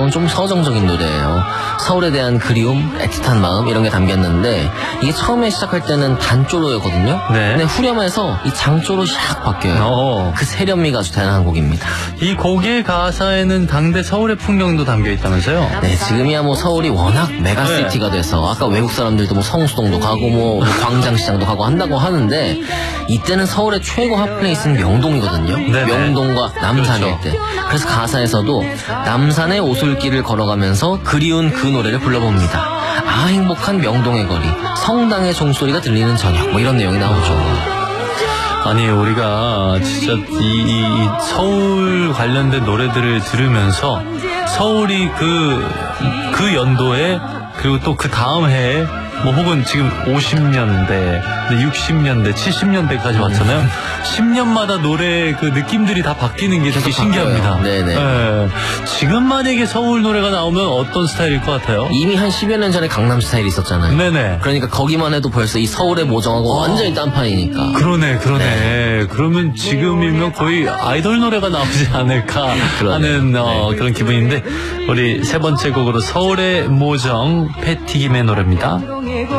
가까운 좀 서정적인 노래예요. 서울에 대한 그리움, 애틋한 마음 이런 게 담겼는데 이게 처음에 시작할 때는 단조로였거든요. 네. 근데 후렴에서 이 장조로 샥 바뀌어요. 그 세련미가 아주 대단한 곡입니다. 이 곡의 가사에는 당대 서울의 풍경도 담겨 있다면서요? 네, 지금이야 뭐 서울이 워낙 메가시티가 돼서 아까 외국 사람들도 뭐 성수동도 가고 뭐 광장시장도 가고 한다고 하는데 이때는 서울의 최고 핫플레이스는 명동이거든요. 네네. 명동과 남산일 그렇죠. 때. 그래서 가사에서도 남산의 오솔길을 걸어가면서 그리운 그 노래를 불러봅니다. 아 행복한 명동의 거리, 성당의 종소리가 들리는 저녁 뭐 이런 내용이 나오죠. 아니 우리가 진짜 이 서울 관련된 노래들을 들으면서 서울이 그 연도에 그리고 또 그 다음 해에 뭐 혹은 지금 50년대, 60년대, 70년대까지 왔잖아요. 10년마다 노래 그 느낌들이 다 바뀌는 게 되게 신기합니다. 네네. 네. 지금 만약에 서울 노래가 나오면 어떤 스타일일 것 같아요? 이미 한 10여 년 전에 강남 스타일이 있었잖아요. 네네. 그러니까 거기만 해도 벌써 이 서울의 모정하고 완전히 딴판이니까. 그러네. 그러면 지금이면 거의 아이돌 노래가 나오지 않을까 하는 그런 기분인데 우리 세 번째 곡으로 서울의 모정 패티김의 노래입니다.